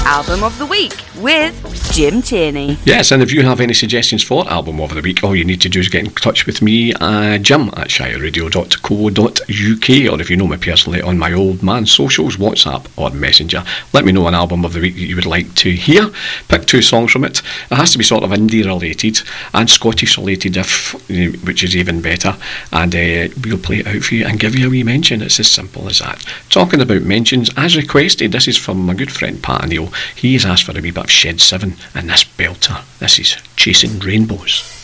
Album of the Week with Jim Tierney. Yes, and if you have any suggestions for Album of the Week, all you need to do is get in touch with me, Jim at shireradio.co.uk, or if you know me personally on my old man socials, WhatsApp or Messenger. Let me know an Album of the Week that you would like to hear. Pick 2 songs from it. It has to be sort of indie related and Scottish related, which is even better, and we'll play it out for you and give you a wee mention. It's as simple as that. Talking about mentions, as requested, this is from my good friend Pat Neil. He has asked for a wee bit of Shed 7 and this belter. This is Chasing Rainbows.